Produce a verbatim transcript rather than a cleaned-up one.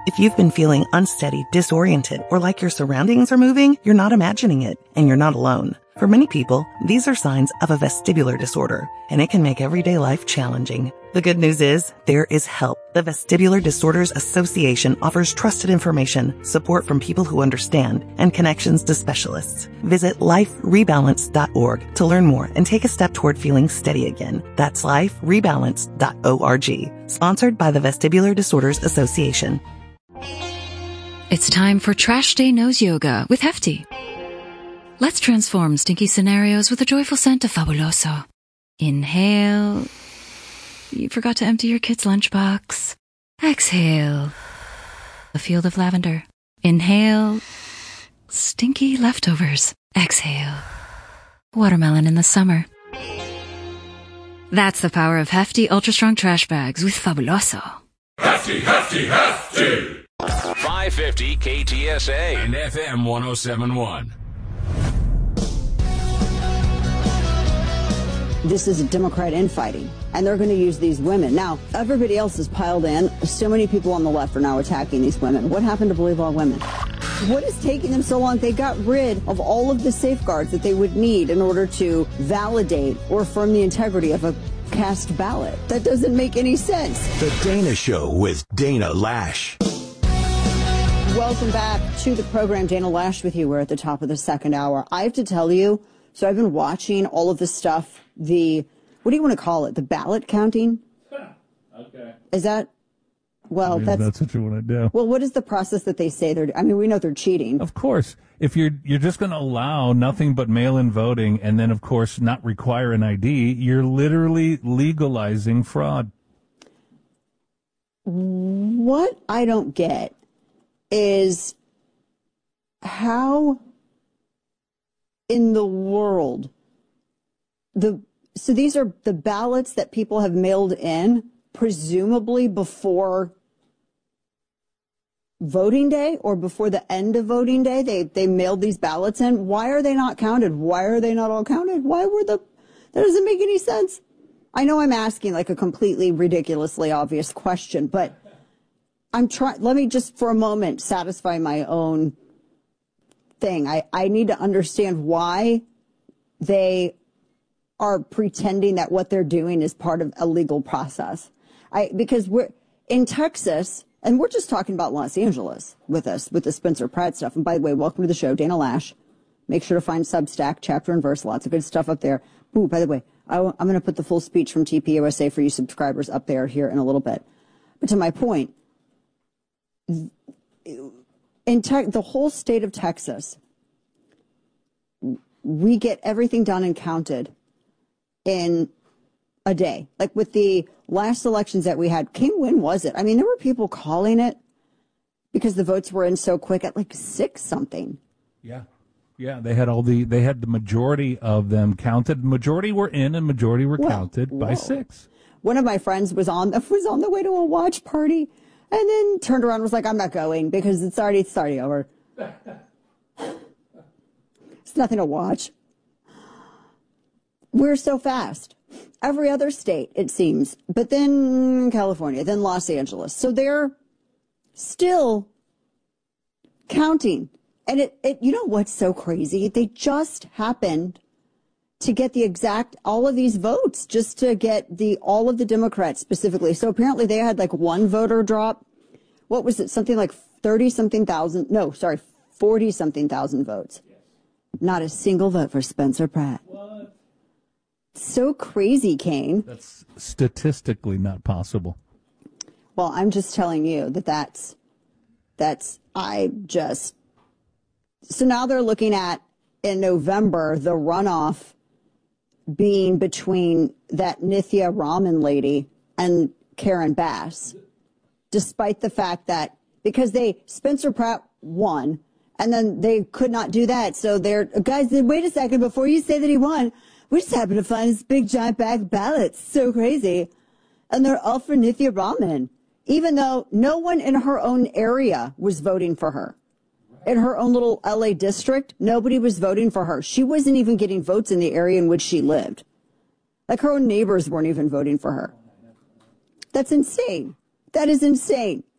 If you've been feeling unsteady, disoriented, or like your surroundings are moving, you're not imagining it, and you're not alone. For many people, these are signs of a vestibular disorder, and it can make everyday life challenging. The good news is, there is help. The Vestibular Disorders Association offers trusted information, support from people who understand, and connections to specialists. Visit life rebalance dot org to learn more and take a step toward feeling steady again. That's life rebalance dot org. Sponsored by the Vestibular Disorders Association. It's time for Trash Day Nose Yoga with Hefty. Let's transform stinky scenarios with a joyful scent of Fabuloso. Inhale. You forgot to empty your kid's lunchbox. Exhale. A field of lavender. Inhale. Stinky leftovers. Exhale. Watermelon in the summer. That's the power of Hefty Ultra Strong Trash Bags with Fabuloso. Hefty, hefty, hefty! five fifty K T S A and F M one oh seven point one. This is a Democrat infighting, and they're going to use these women. Now, everybody else has piled in. So many people on the left are now attacking these women. What happened to believe all women? What is taking them so long? They got rid of all of the safeguards that they would need in order to validate or affirm the integrity of a cast ballot. That doesn't make any sense. The Dana Show with Dana Lash. Welcome back to the program. Dana Lash with you. We're at the top of the second hour. I have to tell you, so I've been watching all of this stuff, the, what do you want to call it? The ballot counting? Okay. Is that, well, yeah, that's, that's what you want to do. Well, what is the process that they say they're, I mean, we know they're cheating. Of course. If you're, you're just going to allow nothing but mail-in voting and then, of course, not require an I D, you're literally legalizing fraud. What I don't get is how in the world the so these are the ballots that people have mailed in, presumably before voting day or before the end of voting day. They they mailed these ballots in. Why are they not counted? Why are they not all counted? Why were the that doesn't make any sense. I know I'm asking like a completely ridiculously obvious question, but I'm trying, let me just for a moment satisfy my own thing. I, I need to understand why they are pretending that what they're doing is part of a legal process. I, because we're in Texas, and we're just talking about Los Angeles with us, with the Spencer Pratt stuff. And by the way, welcome to the show, Dana Lash. Make sure to find Substack, chapter and verse, lots of good stuff up there. Ooh, by the way, I, I'm going to put the full speech from T P U S A for you subscribers up there here in a little bit. But to my point, in te- the whole state of Texas, we get everything done and counted in a day. Like with the last elections that we had, King, when was it? I mean, there were people calling it because the votes were in so quick at like six something. Yeah. Yeah, they had all the they had the majority of them counted. Majority were in and majority were well, counted whoa. by six. One of my friends was on was on the way to a watch party and then turned around and was like, I'm not going because it's already it's already over. It's nothing to watch. We're so fast. Every other state, it seems. But then California, then Los Angeles. So they're still counting. And it, it, you know what's so crazy? They just happened to get the exact, all of these votes, just to get the, all of the Democrats specifically. So apparently they had like one voter drop. What was it? Something like thirty something thousand. No, sorry, forty something thousand votes. Yes. Not a single vote for Spencer Pratt. What? So crazy, Kane. That's statistically not possible. Well, I'm just telling you that that's, that's, I just, so now they're looking at, in November, the runoff being between that Nithya Raman lady and Karen Bass, despite the fact that, because they, Spencer Pratt won, and then they could not do that. So they're, guys, wait a second, before you say that he won, we just happened to find this big giant bag of ballots. So crazy. And they're all for Nithya Raman, even though no one in her own area was voting for her. In her own little L A district, nobody was voting for her. She wasn't even getting votes in the area in which she lived. Like her own neighbors weren't even voting for her. That's insane. That is insane.